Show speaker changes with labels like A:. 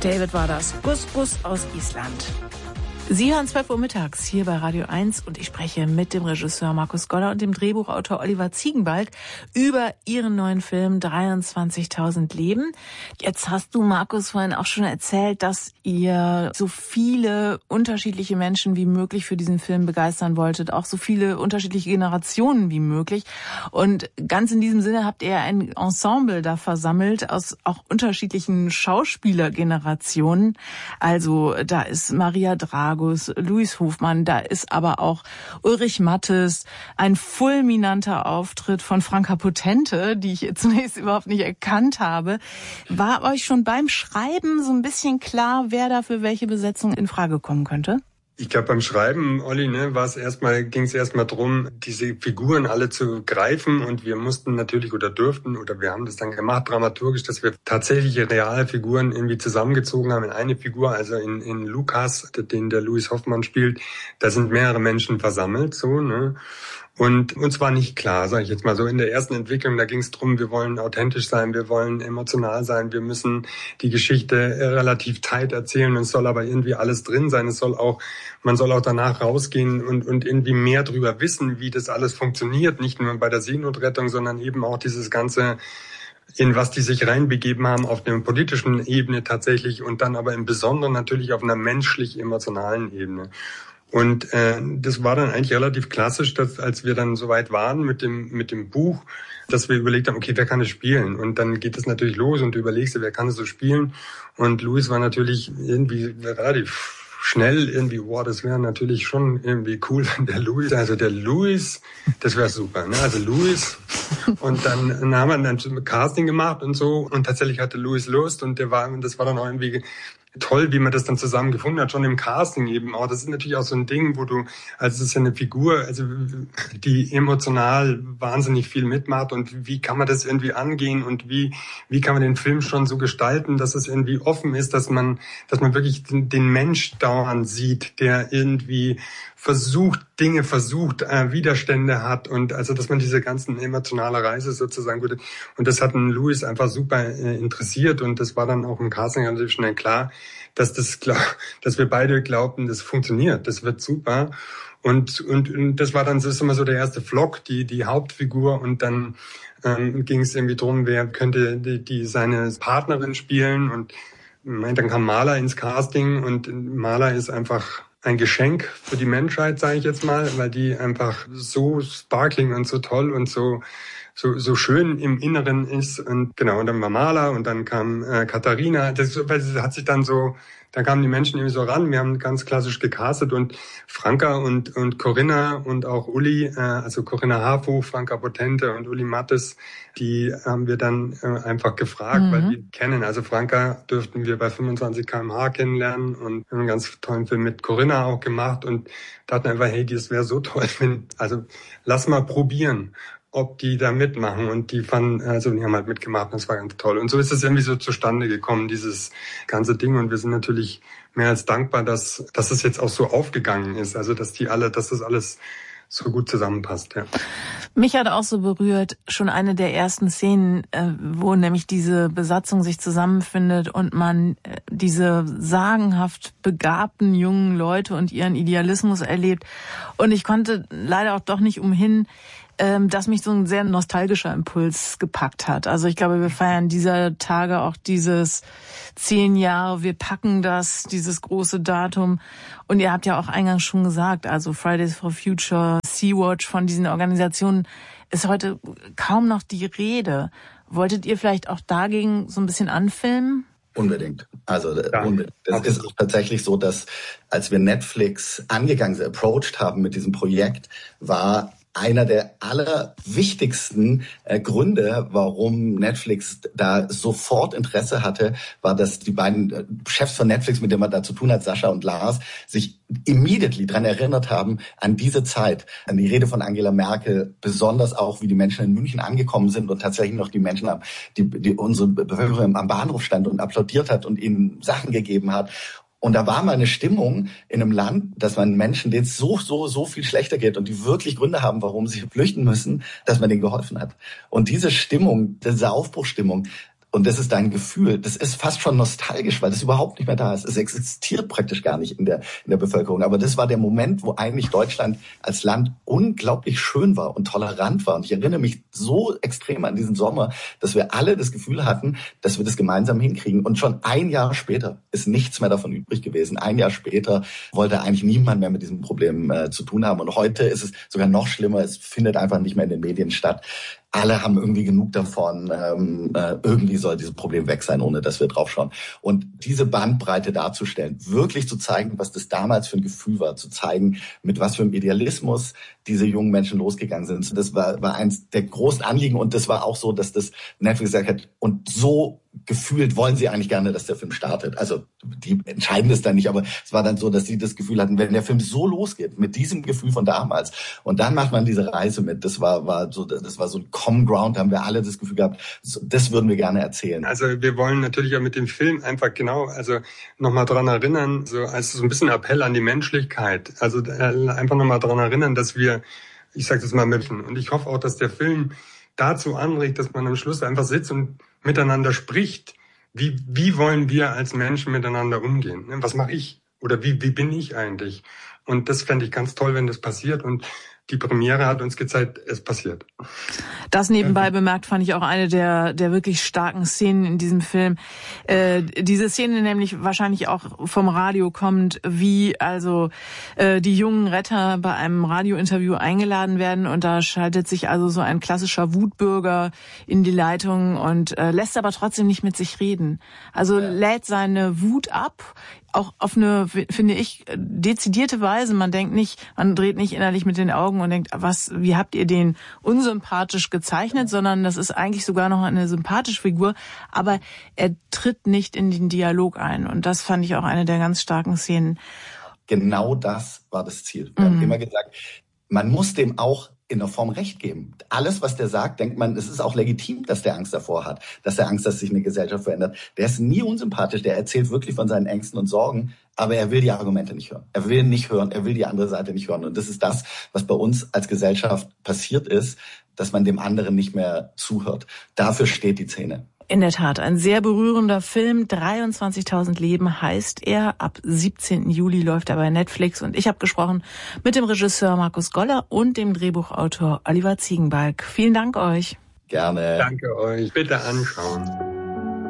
A: David war das. Gus Gus aus Island. Sie hören 12 Uhr mittags hier bei Radio 1 und ich spreche mit dem Regisseur Markus Goller und dem Drehbuchautor Oliver Ziegenbalg über ihren neuen Film 23.000 Leben. Jetzt hast du, Markus, vorhin auch schon erzählt, dass ihr so viele unterschiedliche Menschen wie möglich für diesen Film begeistern wolltet, auch so viele unterschiedliche Generationen wie möglich. Und ganz in diesem Sinne habt ihr ein Ensemble da versammelt aus auch unterschiedlichen Schauspielergenerationen. Also da ist Maria Drago, Louis Hofmann, da ist aber auch Ulrich Mattes, ein fulminanter Auftritt von Franka Potente, die ich zunächst überhaupt nicht erkannt habe. War euch schon beim Schreiben so ein bisschen klar, wer da für welche Besetzung in Frage kommen könnte?
B: Ich glaube, beim Schreiben, Olli, ging es erstmal drum, diese Figuren alle zu greifen, und wir mussten natürlich oder wir haben das dann gemacht dramaturgisch, dass wir tatsächlich reale Figuren irgendwie zusammengezogen haben in eine Figur. Also in Lukas, den der Louis Hofmann spielt, da sind mehrere Menschen versammelt, so, ne? Und uns war nicht klar, sage ich jetzt mal so, in der ersten Entwicklung, da ging es drum, wir wollen authentisch sein, wir wollen emotional sein, wir müssen die Geschichte relativ tight erzählen, und es soll aber irgendwie alles drin sein, man soll auch danach rausgehen und irgendwie mehr drüber wissen, wie das alles funktioniert, nicht nur bei der Seenotrettung, sondern eben auch dieses ganze, in was die sich reinbegeben haben auf der politischen Ebene tatsächlich, und dann aber im Besonderen natürlich auf einer menschlich-emotionalen Ebene. Und das war dann eigentlich relativ klassisch, dass als wir dann soweit waren mit dem Buch, dass wir überlegt haben, okay, wer kann es spielen? Und dann geht es natürlich los und du überlegst dir, wer kann es so spielen? Und Louis war natürlich irgendwie relativ schnell irgendwie, das wäre natürlich schon irgendwie cool, wenn der Louis, das wäre super, ne? Also Louis. Und dann haben wir dann Casting gemacht und so, und tatsächlich hatte Louis Lust, und das war dann auch irgendwie toll, wie man das dann zusammen gefunden hat, schon im Casting eben auch. Das ist natürlich auch so ein Ding, es ist ja eine Figur, also die emotional wahnsinnig viel mitmacht, und wie kann man das irgendwie angehen, und wie kann man den Film schon so gestalten, dass es irgendwie offen ist, dass man wirklich den Mensch dauernd sieht, der irgendwie Widerstände hat, und also, dass man diese ganzen emotionale Reise sozusagen gut, und das hat Louis einfach super interessiert, und das war dann auch im Casting relativ schnell klar, dass wir beide glaubten, das funktioniert, das wird super, und das war dann, das ist immer so der erste Vlog, die Hauptfigur, und dann ging es irgendwie drum, wer könnte seine Partnerin spielen, und dann kam Marla ins Casting, und Marla ist einfach ein Geschenk für die Menschheit, sage ich jetzt mal, weil die einfach so sparkling und so toll und so schön im Inneren ist. Und genau, und dann war Marla, und dann kam Katharina. Dann kamen die Menschen irgendwie so ran. Wir haben ganz klassisch gecastet, und Franka und Corinna und auch Uli, also Corinna Harfuch, Franka Potente und Uli Mattes, die haben wir dann einfach gefragt, weil wir kennen. Also Franka dürften wir bei 25 km/h kennenlernen, und haben einen ganz tollen Film mit Corinna auch gemacht, und dachten einfach, hey, das wäre so toll, lass mal probieren, ob die da mitmachen, und die haben halt mitgemacht, und das war ganz toll. Und so ist es irgendwie so zustande gekommen, dieses ganze Ding, und wir sind natürlich mehr als dankbar, dass es jetzt auch so aufgegangen ist, also dass das alles so gut zusammenpasst, ja.
A: Mich hat auch so berührt schon eine der ersten Szenen, wo nämlich diese Besatzung sich zusammenfindet und man diese sagenhaft begabten jungen Leute und ihren Idealismus erlebt. Und ich konnte leider auch doch nicht umhin, dass mich so ein sehr nostalgischer Impuls gepackt hat. Also ich glaube, wir feiern dieser Tage auch dieses 10 Jahre, wir packen dieses große Datum. Und ihr habt ja auch eingangs schon gesagt, also Fridays for Future, Sea-Watch, von diesen Organisationen ist heute kaum noch die Rede. Wolltet ihr vielleicht auch dagegen so ein bisschen anfilmen?
C: Unbedingt. Also unbedingt. Das ist auch tatsächlich so, dass als wir Netflix approached haben mit diesem Projekt, war einer der allerwichtigsten Gründe, warum Netflix da sofort Interesse hatte, war, dass die beiden Chefs von Netflix, mit denen man da zu tun hat, Sascha und Lars, sich immediately dran erinnert haben an diese Zeit, an die Rede von Angela Merkel, besonders auch, wie die Menschen in München angekommen sind und tatsächlich noch die Menschen, die unsere Bevölkerung am Bahnhof stand und applaudiert hat und ihnen Sachen gegeben hat. Und da war mal eine Stimmung in einem Land, dass man Menschen, denen es so viel schlechter geht und die wirklich Gründe haben, warum sie flüchten müssen, dass man denen geholfen hat. Und diese Stimmung, diese Aufbruchsstimmung, und das ist dein Gefühl, das ist fast schon nostalgisch, weil das überhaupt nicht mehr da ist. Es existiert praktisch gar nicht in der Bevölkerung. Aber das war der Moment, wo eigentlich Deutschland als Land unglaublich schön war und tolerant war. Und ich erinnere mich so extrem an diesen Sommer, dass wir alle das Gefühl hatten, dass wir das gemeinsam hinkriegen. Und schon ein Jahr später ist nichts mehr davon übrig gewesen. Ein Jahr später wollte eigentlich niemand mehr mit diesem Problem zu tun haben. Und heute ist es sogar noch schlimmer. Es findet einfach nicht mehr in den Medien statt. Alle haben irgendwie genug davon. Irgendwie soll dieses Problem weg sein, ohne dass wir draufschauen. Und diese Bandbreite darzustellen, wirklich zu zeigen, was das damals für ein Gefühl war, zu zeigen, mit was für einem Idealismus diese jungen Menschen losgegangen sind. Das war eins der großen Anliegen. Und das war auch so, dass das Netflix gesagt hat, und so gefühlt wollen sie eigentlich gerne, dass der Film startet. Also die entscheiden das dann nicht, aber es war dann so, dass sie das Gefühl hatten, wenn der Film so losgeht, mit diesem Gefühl von damals, und dann macht man diese Reise mit, das war so ein Common Ground, haben wir alle das Gefühl gehabt, das würden wir gerne erzählen.
B: Also wir wollen natürlich auch mit dem Film einfach nochmal dran erinnern, so als so ein bisschen Appell an die Menschlichkeit, also einfach nochmal dran erinnern, dass wir, ich sage das mal und ich hoffe auch, dass der Film dazu anregt, dass man am Schluss einfach sitzt und miteinander spricht. Wie wollen wir als Menschen miteinander umgehen? Was mache ich? Oder wie bin ich eigentlich? Und das fände ich ganz toll, wenn das passiert. Und die Premiere hat uns gezeigt, es passiert.
A: Das nebenbei bemerkt fand ich auch eine der wirklich starken Szenen in diesem Film. Diese Szene nämlich wahrscheinlich auch vom Radio kommt, wie also die jungen Retter bei einem Radiointerview eingeladen werden, und da schaltet sich also so ein klassischer Wutbürger in die Leitung und lässt aber trotzdem nicht mit sich reden. Also lädt seine Wut ab, auch auf eine, finde ich, dezidierte Weise. Man dreht nicht innerlich mit den Augen und denkt, wie habt ihr den unsympathisch gezeichnet, sondern das ist eigentlich sogar noch eine sympathische Figur, aber er tritt nicht in den Dialog ein, und das fand ich auch eine der ganz starken Szenen.
C: Genau das war das Ziel. Wir haben immer gesagt, man muss dem auch in der Form Recht geben. Alles, was der sagt, denkt man, es ist auch legitim, dass der Angst davor hat, dass der Angst, dass sich eine Gesellschaft verändert. Der ist nie unsympathisch, der erzählt wirklich von seinen Ängsten und Sorgen, aber er will die Argumente nicht hören. Er will nicht hören, er will die andere Seite nicht hören. Und das ist das, was bei uns als Gesellschaft passiert ist, dass man dem anderen nicht mehr zuhört. Dafür steht die Szene.
A: In der Tat, ein sehr berührender Film. 23.000 Leben heißt er. Ab 17. Juli läuft er bei Netflix. Und ich habe gesprochen mit dem Regisseur Markus Goller und dem Drehbuchautor Oliver Ziegenbalg. Vielen Dank euch.
C: Gerne.
B: Danke euch. Bitte anschauen.